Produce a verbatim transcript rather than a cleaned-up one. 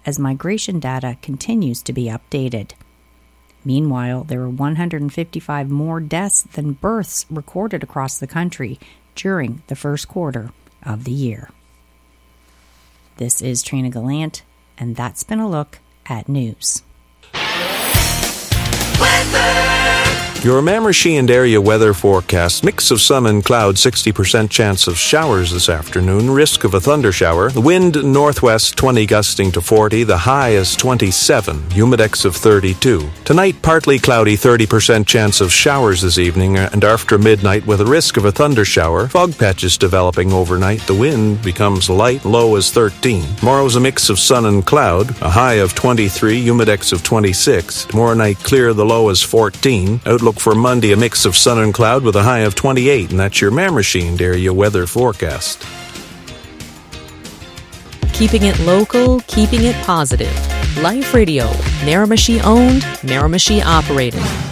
as migration data continues to be updated. Meanwhile, there were one hundred fifty-five more deaths than births recorded across the country during the first quarter of the year. This is Trina Gallant, and that's been a look at news. Weather. Your Miramichi and area weather forecast: mix of sun and cloud, sixty percent chance of showers this afternoon, risk of a thundershower. The wind northwest, twenty gusting to forty, the high is twenty-seven, humidex of thirty-two. Tonight, partly cloudy, thirty percent chance of showers this evening and after midnight with a risk of a thundershower. Fog patches developing overnight, the wind becomes light, low is thirteen. Tomorrow's a mix of sun and cloud, a high of twenty-three, humidex of twenty-six. Tomorrow night clear, the low is fourteen. Outlook for Monday, a mix of sun and cloud with a high of twenty-eight, and that's your Miramichi and area weather forecast. Keeping it local, keeping it positive. Life Radio, Miramichi owned, Miramichi operated.